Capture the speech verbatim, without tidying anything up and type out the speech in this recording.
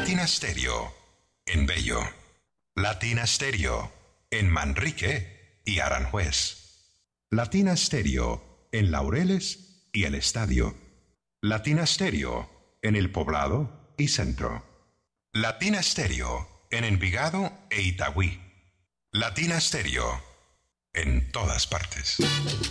Latina Stereo en Bello. Latina Stereo en Manrique y Aranjuez. Latina Stereo en Laureles y El Estadio. Latina Stereo en El Poblado y Centro. Latina Stereo en Envigado e Itagüí. Latina Stereo en todas partes.